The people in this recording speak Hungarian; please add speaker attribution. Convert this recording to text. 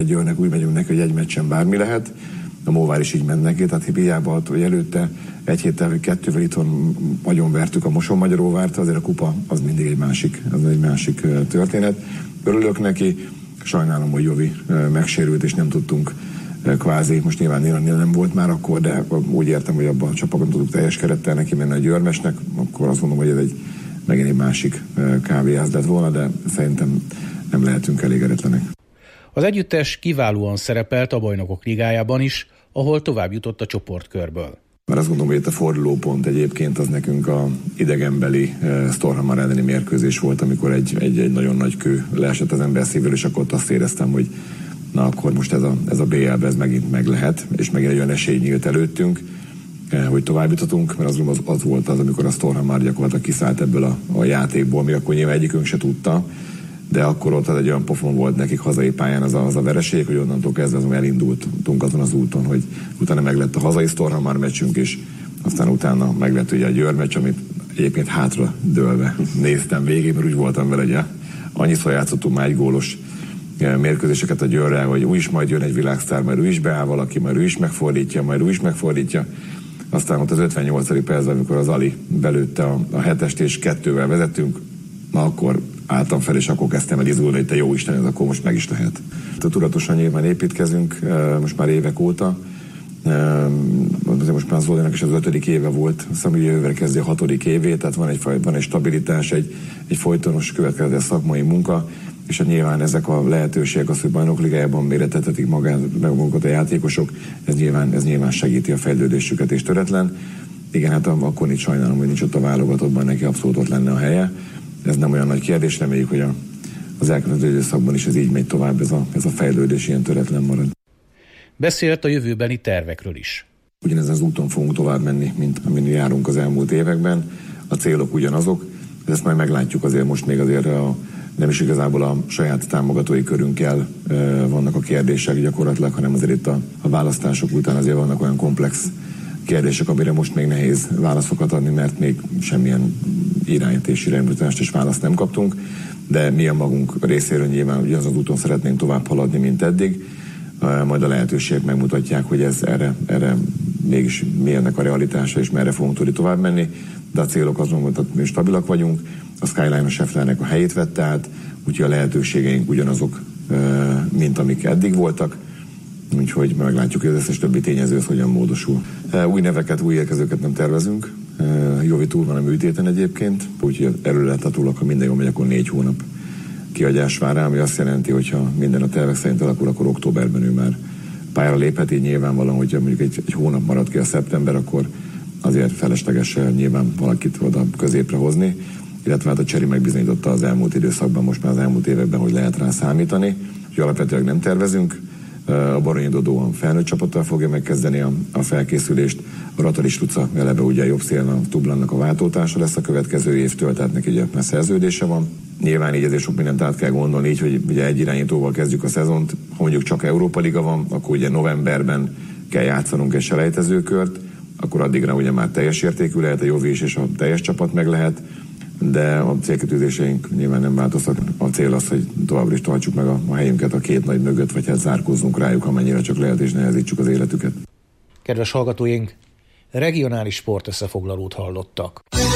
Speaker 1: Győrnek úgy megyünk neki, hogy egy meccsen bármi lehet. A Móvár is így ment neki, tehát hiába, hogy előtte egy héttel vagy kettővel itthon nagyon vertük a Mosonmagyaróvárt, azért a kupa az mindig egy másik történet. Örülök neki, sajnálom, hogy Jovi megsérült, és nem tudtunk kvázi, most nyilván nem volt már akkor, de úgy értem, hogy abban a csapatban tudtuk teljes kerettel neki menni a Győrmesnek, akkor azt mondom, hogy ez megint egy másik kávéház lett volna, de szerintem nem lehetünk elégedetlenek.
Speaker 2: Az együttes kiválóan szerepelt a Bajnokok Ligájában is, ahol tovább jutott a csoportkörből.
Speaker 1: Mert azt gondolom, hogy itt a fordulópont egyébként az nekünk a idegenbeli Storhamar elleni mérkőzés volt, amikor egy nagyon nagy kő leesett az ember szívről, és akkor azt éreztem, hogy na akkor most ez a BL-be ez megint meg lehet, és megint egy olyan esély nyílt előttünk, hogy tovább juthatunk, mert az volt az, amikor a Storhamar gyakorlatilag kiszállt ebből a játékból, mi akkor nyilván egyikünk se tudta, de akkor ott egy olyan pofon volt nekik hazai pályán az a vereség, hogy onnantól kezdve elindultunk azon az úton, hogy utána meg lett a hazai Storhamar meccsünk, és aztán utána meg lett ugye a Győr meccs, amit egyébként hátra dőlve néztem végig, mert úgy voltam vele, hogy annyiszor játszottunk már egy gólos mérkőzéseket a Győrrel, hogy úgy is majd jön egy világsztár, majd úgy is beáll valaki, majd ő is megfordítja. Aztán ott az 58. percben, amikor az Ali belőtte a 7-est, és 2-vel vezettünk, na akkor álltam fel, és akkor kezdtem el izgulni, hogy te jó Isten, ez akkor most meg is lehet. Tudatosan nyilván építkezünk, most már évek óta. Most már Zolinak is az 5. éve volt, szóval jövőre kezdi a 6. évét, tehát van egy stabilitás, egy folytonos következetes szakmai munka, és nyilván ezek a lehetőségek, az, hogy Bajnok Ligájában méretetetik magukat a játékosok, ez nyilván segíti a fejlődésüket és töretlen. Igen, hát akkor itt sajnálom, hogy nincs ott a válogatottban, neki abszolút ott lenne a helye. Ez nem olyan nagy kérdés, reméljük, hogy az elkövetkező időszakban is ez így megy tovább, ez a fejlődés ilyen töretlen marad.
Speaker 2: Beszélt a jövőbeni tervekről is.
Speaker 1: Ugyanezen az úton fogunk tovább menni, mint amin járunk az elmúlt években. A célok ugyanazok, ezt majd meglátjuk azért most még azért nem is igazából a saját támogatói körünkkel vannak a kérdések gyakorlatilag, hanem azért itt a választások után azért vannak olyan komplex kérdések, amire most még nehéz válaszokat adni, mert még semmilyen irányítást és választ nem kaptunk, de mi a magunk részéről nyilván ugyanaz az úton szeretnénk tovább haladni, mint eddig. Majd a lehetőségek megmutatják, hogy ez erre mégis mi ennek a realitása, és merre fogunk tudni tovább menni, de a célok azon, hogy mi stabilak vagyunk, a Skyline a Schefflernek a helyét vette át, úgyhogy a lehetőségeink ugyanazok, mint amik eddig voltak, úgyhogy meglátjuk, hogy az összes többi tényező az hogyan módosul. Új neveket, új érkezőket nem tervezünk. Jovi túl van a műtéten egyébként, úgyhogy erről láthatólag, ha minden jól megy, akkor 4 hónap kiadás vár rá, ami azt jelenti, hogy ha minden a tervek szerint alakul, akkor októberben ő már pályára léphet, így nyilvánvalóan, hogyha mondjuk egy hónap marad ki a szeptember, akkor azért felesleges nyilván valakit oda középre hozni, illetve hát a Cseri megbizonyította az elmúlt időszakban, most már az elmúlt években, hogy lehet rá számítani, úgyhogy alapvetően nem tervezünk. A Baronyi Dodó a felnőtt csapattal fogja megkezdeni a felkészülést, a Ratali Struca eleve ugye jobb szélen a Tublannak a váltótársa lesz a következő évtől, tehát neki ugye már szerződése van. Nyilván így ezért sok mindent át kell gondolni, így, hogy ugye egy irányítóval kezdjük a szezont, ha mondjuk csak Európa Liga van, akkor ugye novemberben kell játszanunk egy selejtezőkört, akkor addigra ugye már teljes értékű lehet a Jovi is, és a teljes csapat meg lehet, de a célkitűzéseink nyilván nem változtak. A cél az, hogy továbbra is tartsuk meg a helyünket a két nagy mögött, vagy hát zárkózzunk rájuk, amennyire csak lehet, és nehezítsük az életüket.
Speaker 2: Kedves hallgatóink, regionális sportösszefoglalót hallottak.